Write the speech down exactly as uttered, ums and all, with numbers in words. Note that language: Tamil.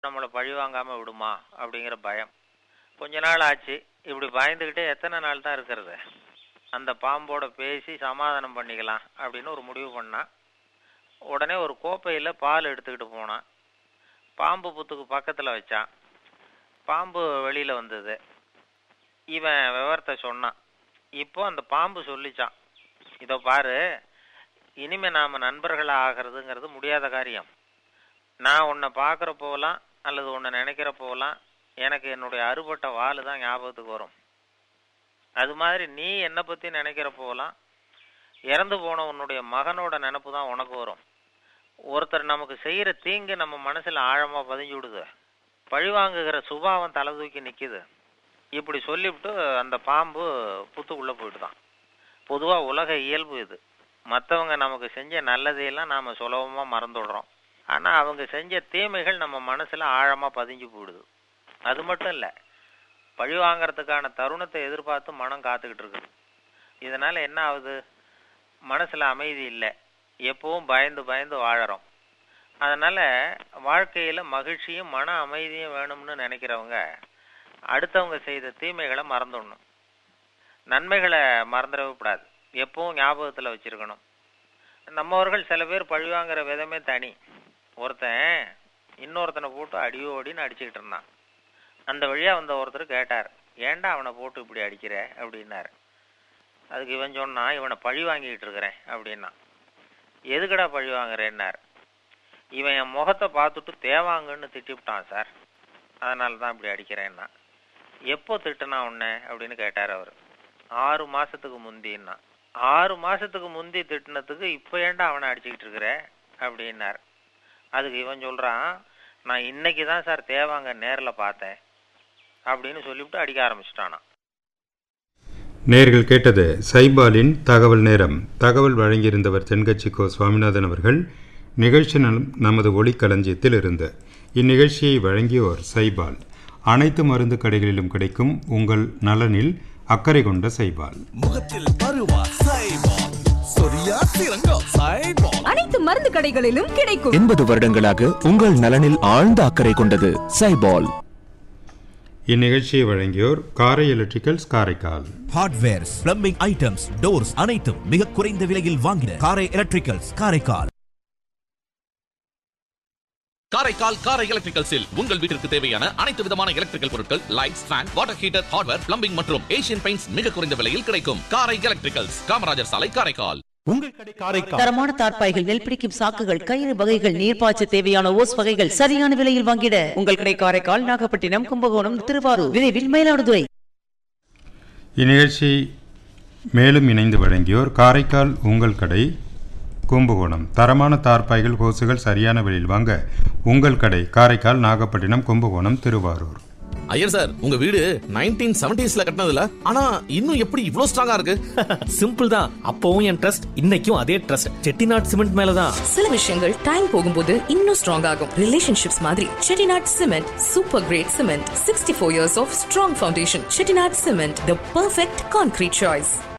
நம்மளை பழி வாங்காமல் விடுமா அப்படிங்கிற பயம். கொஞ்ச நாள் ஆச்சு. இப்படி பயந்துக்கிட்டே எத்தனை நாள் தான் இருக்கிறது? அந்த பாம்போட பேசி சமாதானம் பண்ணிக்கலாம் அப்படின்னு ஒரு முடிவு பண்ணான். உடனே ஒரு கோப்பையில் பால் எடுத்துக்கிட்டு போனான். பாம்பு புத்துக்கு பக்கத்தில் வச்சான். பாம்பு வெளியில் வந்தது. இவன் விவரத்தை சொன்னான். இப்போ அந்த பாம்பு சொல்லிச்சான், இதோ பாரு, இனிமேல் நாம் நண்பர்களாக ஆகிறதுங்கிறது முடியாத காரியம். நான் உன்னை பார்க்குற போகலாம் அல்லது உன்னை நினைக்கிற போகலாம் எனக்கு என்னுடைய அறுபட்ட வாள் தான் ஞாபகத்துக்கு வரும். அது மாதிரி நீ என்னை பற்றி நினைக்கிற போகலாம் இறந்து போன உன்னுடைய மகனோட நினப்பு தான் உனக்கு வரும். ஒருத்தர் நமக்கு செய்கிற தீங்கு நம்ம மனசில் ஆழமாக பதிஞ்சு விடுது. பழிவாங்குகிற சுபாவம் தலை தூக்கி நிற்கிது. இப்படி சொல்லிவிட்டு அந்த பாம்பு புத்துக்குள்ளே போயிட்டுதான். பொதுவாக உலக இயல்பு இது. மற்றவங்க நமக்கு செஞ்ச நல்லதையெல்லாம் நாம் சுலபமாக மறந்துடுறோம். ஆனால் அவங்க செஞ்ச தீமைகள் நம்ம மனசில் ஆழமாக பதிஞ்சு போயிடுது. அது மட்டும் இல்லை, பழி வாங்கிறதுக்கான தருணத்தை எதிர்பார்த்து மனம் காத்துக்கிட்டு இருக்குது. இதனால் என்ன ஆகுது? மனசில் அமைதி இல்லை. எப்பவும் பயந்து பயந்து வாழறோம். அதனால் வாழ்க்கையில் மகிழ்ச்சியும் மன அமைதியும் வேணும்னு நினைக்கிறவங்க அடுத்தவங்க செய்த தீமைகளை மறந்துடணும். நன்மைகளை மறந்துடவே கூடாது. எப்பவும் ஞாபகத்தில் வச்சுருக்கணும். நம்மவர்கள் சில பேர் பழிவாங்கிற விதமே தனி. ஒருத்தன் இன்னொருத்தனை போட்டு அடியோடின்னு அடிச்சுக்கிட்டு இருந்தான். அந்த வழியாக வந்த ஒருத்தர் கேட்டார், ஏன்டா அவனை போட்டு இப்படி அடிக்கிற அப்படின்னார். அதுக்கு இவன் சொன்னான், இவனை பழி வாங்கிக்கிட்டு இருக்கிறேன் அப்படின்னா. எதுக்கடா பழி வாங்குறேன்னார். இவன் என் முகத்தை பார்த்துட்டு தேவாங்கன்னு திட்டிவிட்டான் சார், அதனால தான் இப்படி அடிக்கிறேன்னா. எப்போ திட்டுனா உன்னை அப்படின்னு கேட்டார் அவர். ஆறு மாதத்துக்கு முந்தின்னா. ஆறு மாதத்துக்கு முந்தி திட்டினத்துக்கு இப்போ ஏன்டா அவனை அடிச்சுக்கிட்டு இருக்கிற அப்படின்னார். அதுக்கு இவன் சொல்கிறான், நான் இன்னைக்கு தான் சார் தேவாங்க நேரில் பார்த்தேன் அப்படின்னு சொல்லிவிட்டு அடிக்க ஆரம்பிச்சிட்டானா. நேர்கள் கேட்டது சைபாலின் தகவல் நேரம். தகவல் வழங்கியிருந்தவர் தென்கட்சி கோ சுவாமிநாதன் அவர்கள். நிகழ்ச்சி நமது ஒளிக்களஞ்சியத்தில் இருந்து. இந்நிகழ்ச்சியை வழங்கியோர் சைபால். அனைத்து மருந்து கடைகளிலும் கிடைக்கும் உங்கள் நலனில் அக்கறை கொண்ட சைபால். முகத்தில் பருவா சைபால், சொரியா சிறங்கா சைபால். அனைத்து மருந்து கடைகளிலும் கிடைக்கும். எண்பது வருடங்களாக உங்கள் நலனில் ஆழ்ந்த அக்கறை கொண்டது சைபால். இந்நிகழ்ச்சியை வழங்கியோர் காரை electricals Karaikal. Hardwares, plumbing items, doors அனைத்தும் மிக குறைந்த விலையில் வாங்கின காரை எலக்ட்ரிக்கல்ஸ் காரைக்கால். காரைக்கால் காரை எலக்ட்ரிக்கல்ஸில் உங்கள் வீட்டிற்கு தேவையான அனைத்து விதமான எலக்ட்ரிக்கல் பொருட்கள், lights, fan, water heater, hardware, plumbing மற்றும் ஏசியன் பெயிண்ட்ஸ் மிக குறைந்த விலையில் கிடைக்கும். காரை எலக்ட்ரிக்கல்ஸ், காமராஜர் சாலை, காரைக்கால். உங்கள் கடை காரைக்கால். தரமான தார்ப்பாய்கள், நெல் பிடிக்கும் சாக்குகள், கயிறு வகைகள், நீர்ப்பாய்ச்ச தேவையான ஓஸ் வகைகள் சரியான விலையில் வாங்கிட உங்கள் கடை காரைக்கால், நாகப்பட்டினம், கும்பகோணம், திருவாரூர், விரைவில் மயிலாடுதுறை. இந்நிகழ்ச்சி மேலும் இணைந்து வழங்கியோர் காரைக்கால் உங்கள் கடை கும்பகோணம். தரமான தார்ப்பாய்கள், ஹோசுகள் சரியான விலையில் வாங்க உங்கள் கடை காரைக்கால், நாகப்பட்டினம், கும்பகோணம், திருவாரூர். ஐயர் சார், உங்க வீடு நைன்டீன் செவன்டீஸ்ல கட்டினதுல, ஆனா இன்னும் எப்படி இவ்ளோ ஸ்ட்ராங்கா இருக்கு? சிம்பிள் தான். அப்பவும் என் ட்ரஸ்ட், இன்னைக்கும் அதே ட்ரஸ்ட். செட்டிநாட் சிமெண்ட் மேலதான். சில விஷயங்கள் டைம் போகும்போது இன்னும் ஸ்ட்ராங் ஆகும். ரிலேஷன்ஷிப்ஸ் மாதிரி Chettinad cement super great cement. Sixty four years of strong foundation. Chettinad cement, the perfect concrete choice.